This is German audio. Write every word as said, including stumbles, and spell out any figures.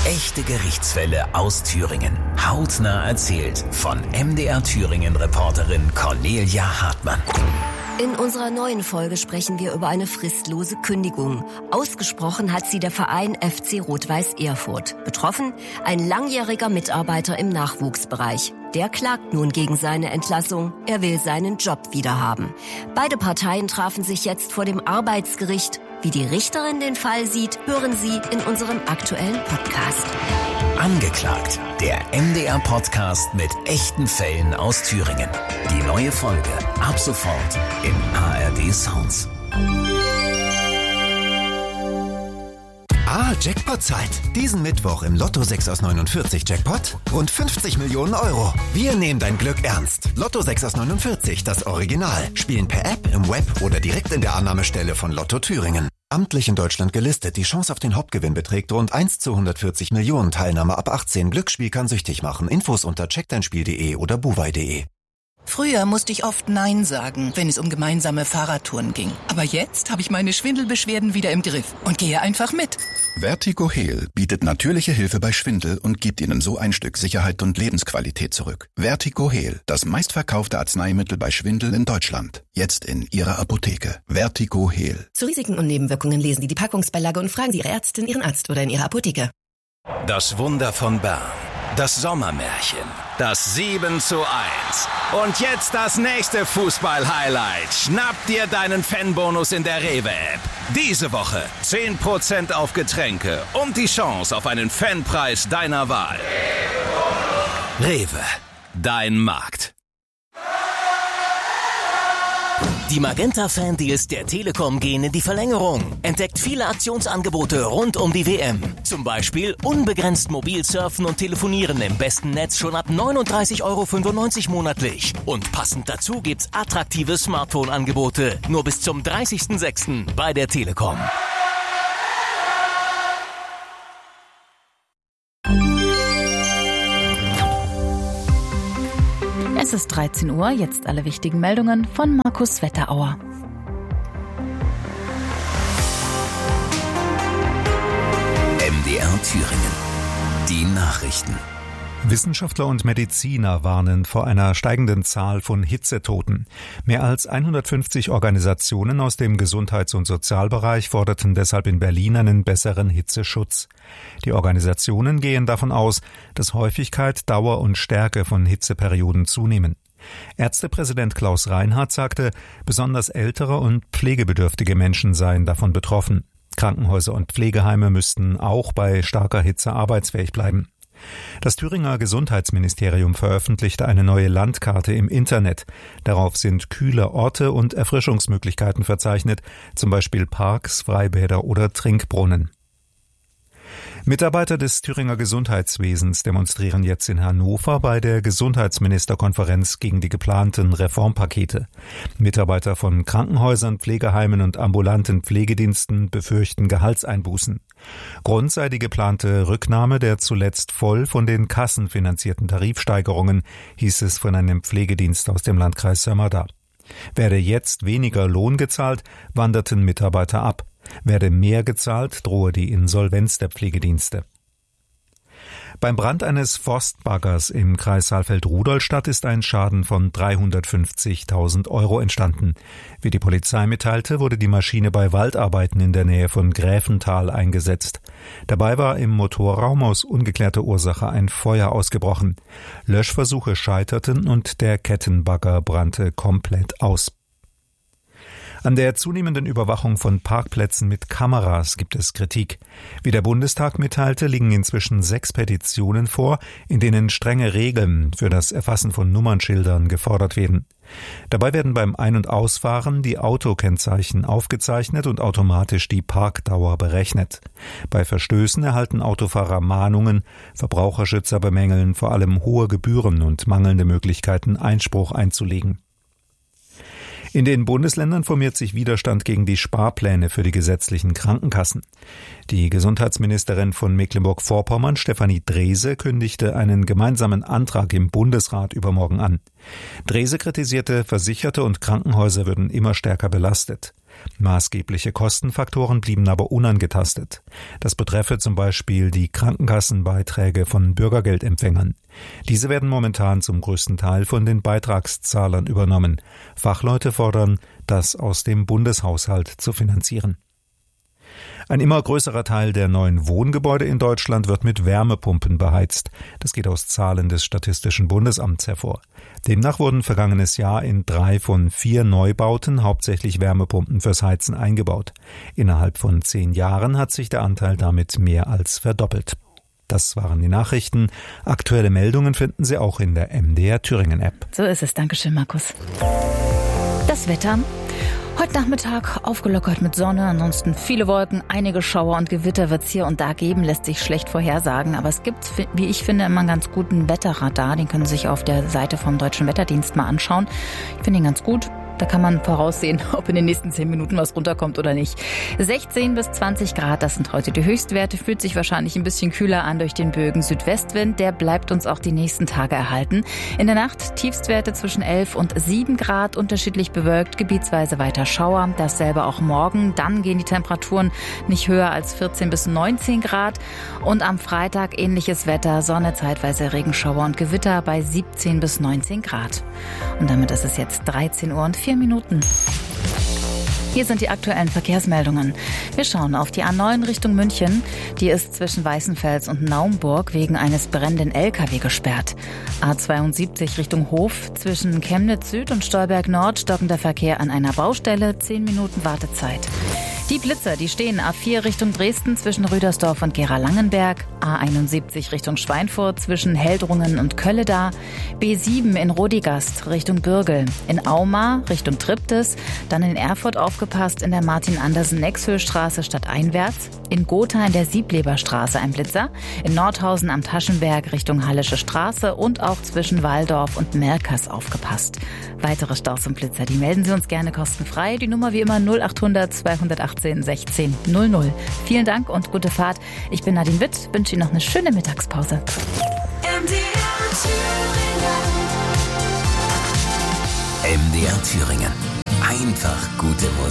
Echte Gerichtsfälle aus Thüringen. Hautnah erzählt von M D R Thüringen-Reporterin Cornelia Hartmann. In unserer neuen Folge sprechen wir über eine fristlose Kündigung. Ausgesprochen hat sie der Verein F C Rot-Weiß Erfurt. Betroffen ein langjähriger Mitarbeiter im Nachwuchsbereich. Der klagt nun gegen seine Entlassung. Er will seinen Job wiederhaben. Beide Parteien trafen sich jetzt vor dem Arbeitsgericht. Wie die Richterin den Fall sieht, hören Sie in unserem aktuellen Podcast. Angeklagt, der M D R-Podcast mit echten Fällen aus Thüringen. Die neue Folge ab sofort im A R D Sounds. Ah, Jackpot-Zeit. Diesen Mittwoch im Lotto sechs aus neunundvierzig Jackpot. Rund fünfzig Millionen Euro. Wir nehmen dein Glück ernst. Lotto sechs aus neunundvierzig, das Original. Spielen per App, im Web oder direkt in der Annahmestelle von Lotto Thüringen. Amtlich in Deutschland gelistet. Die Chance auf den Hauptgewinn beträgt rund eins zu hundertvierzig Millionen. Teilnahme ab achtzehn. Glücksspiel kann süchtig machen. Infos unter check dein spiel punkt de oder buwei punkt de. Früher musste ich oft Nein sagen, wenn es um gemeinsame Fahrradtouren ging. Aber jetzt habe ich meine Schwindelbeschwerden wieder im Griff und gehe einfach mit. Vertigo Heal bietet natürliche Hilfe bei Schwindel und gibt Ihnen so ein Stück Sicherheit und Lebensqualität zurück. Vertigo Heal, das meistverkaufte Arzneimittel bei Schwindel in Deutschland. Jetzt in Ihrer Apotheke. Vertigo Heal. Zu Risiken und Nebenwirkungen lesen Sie die Packungsbeilage und fragen Sie Ihre Ärztin, Ihren Arzt oder in Ihrer Apotheke. Das Wunder von Bern. Das Sommermärchen. Das sieben zu eins. Und jetzt das nächste Fußball-Highlight. Schnapp dir deinen Fanbonus in der Rewe-App. Diese Woche zehn Prozent auf Getränke und die Chance auf einen Fanpreis deiner Wahl. Rewe, dein Markt. Die Magenta-Fan-Deals der Telekom gehen in die Verlängerung. Entdeckt viele Aktionsangebote rund um die W M. Zum Beispiel unbegrenzt mobil surfen und telefonieren im besten Netz schon ab neununddreißig Euro fünfundneunzig monatlich. Und passend dazu gibt's attraktive Smartphone-Angebote. Nur bis zum dreißigsten sechsten bei der Telekom. Es ist dreizehn Uhr, jetzt alle wichtigen Meldungen von Markus Wetterauer. M D R Thüringen. Die Nachrichten. Wissenschaftler und Mediziner warnen vor einer steigenden Zahl von Hitzetoten. Mehr als hundertfünfzig Organisationen aus dem Gesundheits- und Sozialbereich forderten deshalb in Berlin einen besseren Hitzeschutz. Die Organisationen gehen davon aus, dass Häufigkeit, Dauer und Stärke von Hitzeperioden zunehmen. Ärztepräsident Klaus Reinhardt sagte, besonders ältere und pflegebedürftige Menschen seien davon betroffen. Krankenhäuser und Pflegeheime müssten auch bei starker Hitze arbeitsfähig bleiben. Das Thüringer Gesundheitsministerium veröffentlichte eine neue Landkarte im Internet. Darauf sind kühle Orte und Erfrischungsmöglichkeiten verzeichnet, zum Beispiel Parks, Freibäder oder Trinkbrunnen. Mitarbeiter des Thüringer Gesundheitswesens demonstrieren jetzt in Hannover bei der Gesundheitsministerkonferenz gegen die geplanten Reformpakete. Mitarbeiter von Krankenhäusern, Pflegeheimen und ambulanten Pflegediensten befürchten Gehaltseinbußen. Grund sei die geplante Rücknahme der zuletzt voll von den Kassen finanzierten Tarifsteigerungen, hieß es von einem Pflegedienst aus dem Landkreis Sömmerda. Werde jetzt weniger Lohn gezahlt, wanderten Mitarbeiter ab. Werde mehr gezahlt, drohe die Insolvenz der Pflegedienste. Beim Brand eines Forstbaggers im Kreis Saalfeld-Rudolstadt ist ein Schaden von dreihundertfünfzigtausend Euro entstanden. Wie die Polizei mitteilte, wurde die Maschine bei Waldarbeiten in der Nähe von Gräfenthal eingesetzt. Dabei war im Motorraum aus ungeklärter Ursache ein Feuer ausgebrochen. Löschversuche scheiterten und der Kettenbagger brannte komplett aus. An der zunehmenden Überwachung von Parkplätzen mit Kameras gibt es Kritik. Wie der Bundestag mitteilte, liegen inzwischen sechs Petitionen vor, in denen strenge Regeln für das Erfassen von Nummernschildern gefordert werden. Dabei werden beim Ein- und Ausfahren die Autokennzeichen aufgezeichnet und automatisch die Parkdauer berechnet. Bei Verstößen erhalten Autofahrer Mahnungen, Verbraucherschützer bemängeln vor allem hohe Gebühren und mangelnde Möglichkeiten, Einspruch einzulegen. In den Bundesländern formiert sich Widerstand gegen die Sparpläne für die gesetzlichen Krankenkassen. Die Gesundheitsministerin von Mecklenburg-Vorpommern, Stefanie Drese, kündigte einen gemeinsamen Antrag im Bundesrat übermorgen an. Drese kritisierte, Versicherte und Krankenhäuser würden immer stärker belastet. Maßgebliche Kostenfaktoren blieben aber unangetastet. Das betreffe zum Beispiel die Krankenkassenbeiträge von Bürgergeldempfängern. Diese werden momentan zum größten Teil von den Beitragszahlern übernommen. Fachleute fordern, das aus dem Bundeshaushalt zu finanzieren. Ein immer größerer Teil der neuen Wohngebäude in Deutschland wird mit Wärmepumpen beheizt. Das geht aus Zahlen des Statistischen Bundesamts hervor. Demnach wurden vergangenes Jahr in drei von vier Neubauten hauptsächlich Wärmepumpen fürs Heizen eingebaut. Innerhalb von zehn Jahren hat sich der Anteil damit mehr als verdoppelt. Das waren die Nachrichten. Aktuelle Meldungen finden Sie auch in der M D R Thüringen App. So ist es. Dankeschön, Markus. Das Wetter. Heute Nachmittag aufgelockert mit Sonne, ansonsten viele Wolken, einige Schauer und Gewitter wird es hier und da geben, lässt sich schlecht vorhersagen. Aber es gibt, wie ich finde, immer einen ganz guten Wetterradar. Den können Sie sich auf der Seite vom Deutschen Wetterdienst mal anschauen. Ich finde ihn ganz gut. Da kann man voraussehen, ob in den nächsten zehn Minuten was runterkommt oder nicht. sechzehn bis zwanzig Grad, das sind heute die Höchstwerte. Fühlt sich wahrscheinlich ein bisschen kühler an durch den böigen Südwestwind. Der bleibt uns auch die nächsten Tage erhalten. In der Nacht Tiefstwerte zwischen elf und sieben Grad, unterschiedlich bewölkt, gebietsweise weiter Schauer. Dasselbe auch morgen. Dann gehen die Temperaturen nicht höher als vierzehn bis neunzehn Grad. Und am Freitag ähnliches Wetter, Sonne, zeitweise Regenschauer und Gewitter bei siebzehn bis neunzehn Grad. Und damit ist es jetzt dreizehn Uhr und vier Minuten. Hier sind die aktuellen Verkehrsmeldungen. Wir schauen auf die A neun Richtung München. Die ist zwischen Weißenfels und Naumburg wegen eines brennenden L K W gesperrt. A zweiundsiebzig Richtung Hof. Zwischen Chemnitz Süd und Stolberg Nord stockender Verkehr an einer Baustelle. zehn Minuten Wartezeit. Die Blitzer, die stehen A vier Richtung Dresden zwischen Rüdersdorf und Gera-Langenberg, A einundsiebzig Richtung Schweinfurt zwischen Heldrungen und Kölleda, B sieben in Rodigast Richtung Bürgel, in Auma Richtung Triptis, dann in Erfurt aufgepasst in der Martin-Andersen-Nexhöhl-Straße stadteinwärts, in Gotha in der Siebleberstraße ein Blitzer, in Nordhausen am Taschenberg Richtung Hallische Straße und auch zwischen Waldorf und Merkers aufgepasst. Weitere Staus und Blitzer, die melden Sie uns gerne kostenfrei. Die Nummer wie immer null achthundert zweihundertachtzehn sechzehn null null. Vielen Dank und gute Fahrt. Ich bin Nadine Witt, wünsche Ihnen noch eine schöne Mittagspause. M D R Thüringen. M D R Thüringen. Einfach gute Musik.